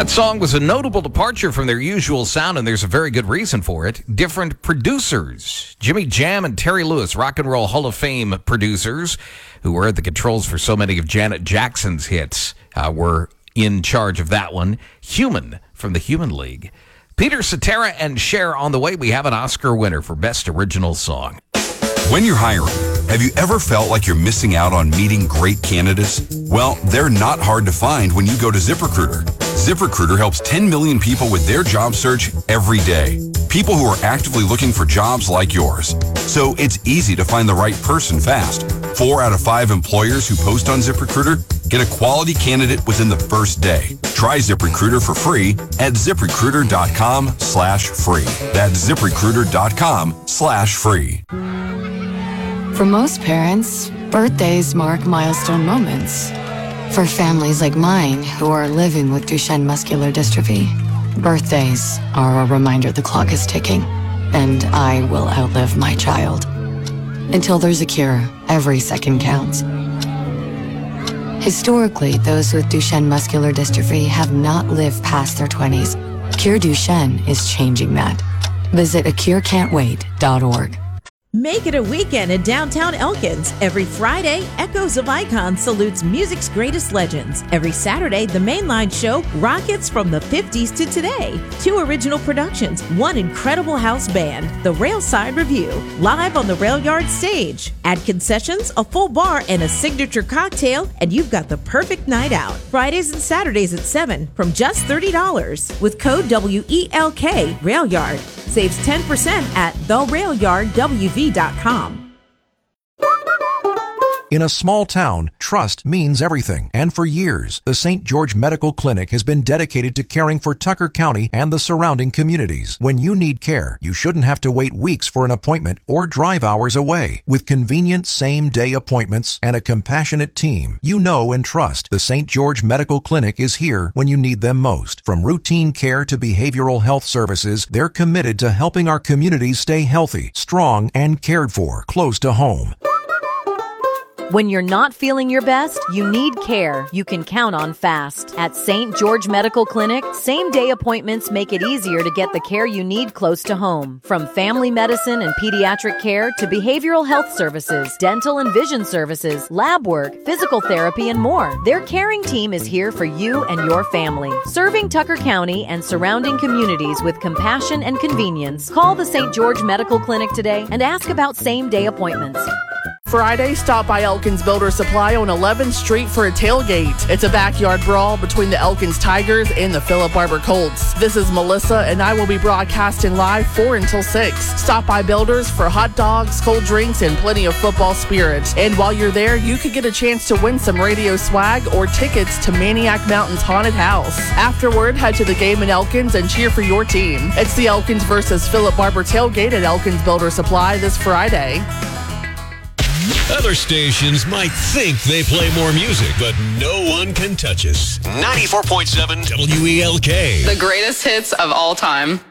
That song was a notable departure from their usual sound, and there's a very good reason for it. Different producers. Jimmy Jam and Terry Lewis, Rock and Roll Hall of Fame producers, who were at the controls for so many of Janet Jackson's hits, were in charge of that one. Human from the Human League. Peter Cetera and Cher on the way. We have an Oscar winner for Best Original Song. When you're hiring, have you ever felt like you're missing out on meeting great candidates? Well, they're not hard to find when you go to ZipRecruiter. ZipRecruiter helps 10 million people with their job search every day. People who are actively looking for jobs like yours. So it's easy to find the right person fast. 4 out of 5 employers who post on ZipRecruiter get a quality candidate within the first day. Try ZipRecruiter for free at ZipRecruiter.com/free. That's ZipRecruiter.com/free. For most parents, birthdays mark milestone moments. For families like mine who are living with Duchenne muscular dystrophy, birthdays are a reminder the clock is ticking, and I will outlive my child. Until there's a cure, every second counts. Historically, those with Duchenne muscular dystrophy have not lived past their 20s. Cure Duchenne is changing that. Visit acurecan'twait.org. Make it a weekend in downtown Elkins. Every Friday, Echoes of Icons salutes music's greatest legends. Every Saturday, the Mainline show rockets from the 50s to today. 2 original productions, 1 incredible house band, the Railside Review, live on the Rail Yard stage. Add concessions, a full bar, and a signature cocktail, and you've got the perfect night out. Fridays and Saturdays at 7 from just $30. With code WELK, Rail Yard. Saves 10% at therailyardwv.com. In a small town, trust means everything. And for years, the St. George Medical Clinic has been dedicated to caring for Tucker County and the surrounding communities. When you need care, you shouldn't have to wait weeks for an appointment or drive hours away. With convenient same-day appointments and a compassionate team, you know and trust the St. George Medical Clinic is here when you need them most. From routine care to behavioral health services, they're committed to helping our communities stay healthy, strong, and cared for close to home. When you're not feeling your best, you need care you can count on fast. At St. George Medical Clinic, same-day appointments make it easier to get the care you need close to home. From family medicine and pediatric care to behavioral health services, dental and vision services, lab work, physical therapy, and more, their caring team is here for you and your family. Serving Tucker County and surrounding communities with compassion and convenience, call the St. George Medical Clinic today and ask about same-day appointments. Friday, stop by Elkins Builder Supply on 11th Street for a tailgate. It's a backyard brawl between the Elkins Tigers and the Philip Barber Colts. This is Melissa, and I will be broadcasting live 4 until 6. Stop by Builders for hot dogs, cold drinks, and plenty of football spirit. And while you're there, you could get a chance to win some radio swag or tickets to Maniac Mountain's Haunted House. Afterward, head to the game in Elkins and cheer for your team. It's the Elkins versus Philip Barber tailgate at Elkins Builder Supply this Friday. Other stations might think they play more music, but no one can touch us. 94.7 WELK. The greatest hits of all time.